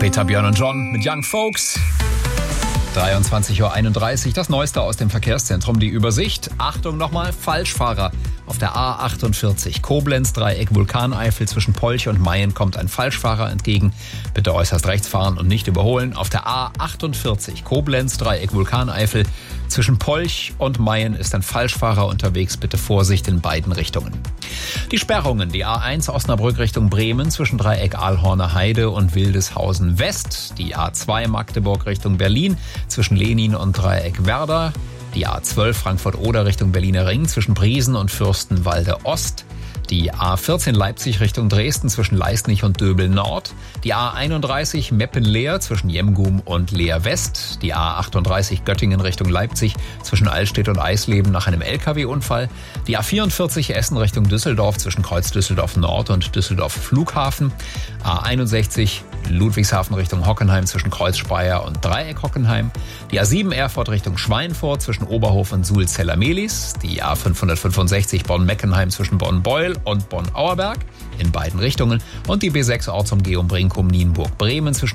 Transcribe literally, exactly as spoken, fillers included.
Peter, Björn und John mit Young Folks. dreiundzwanzig Uhr einunddreißig, das Neueste aus dem Verkehrszentrum, die Übersicht. Achtung nochmal, Falschfahrer. Auf der A achtundvierzig, Koblenz-Dreieck, Vulkaneifel zwischen Polch und Mayen kommt ein Falschfahrer entgegen. Bitte äußerst rechts fahren und nicht überholen. Auf der A achtundvierzig, Koblenz-Dreieck, Vulkaneifel zwischen Polch und Mayen ist ein Falschfahrer unterwegs. Bitte Vorsicht in beiden Richtungen. Die Sperrungen, die A eins Osnabrück Richtung Bremen zwischen Dreieck Aalhorner Heide und Wildeshausen West. Die A zwei Magdeburg Richtung Berlin zwischen Lenin und Dreieck Werder. Die A zwölf Frankfurt-Oder Richtung Berliner Ring zwischen Briesen und Fürstenwalde Ost. Die A vierzehn Leipzig Richtung Dresden zwischen Leisnig und Döbel Nord. Die A einunddreißig Meppen-Leer zwischen Jemgum und Leer West. Die A achtunddreißig Göttingen Richtung Leipzig zwischen Allstedt und Eisleben nach einem L K W-Unfall. Die A vierundvierzig Essen Richtung Düsseldorf zwischen Kreuz Düsseldorf Nord und Düsseldorf Flughafen. A einundsechzig Ludwigshafen Richtung Hockenheim zwischen Kreuz Speyer und Dreieck Hockenheim. Die A sieben Erfurt Richtung Schweinfurt zwischen Oberhof und Suhl-Zeller-Mehlis. Die A fünfhundertfünfundsechzig Bonn-Meckenheim zwischen Bonn-Beul und Bonn-Auerberg in beiden Richtungen. Und die B sechs Ortsumgehung Brinkum-Nienburg-Bremen zwischen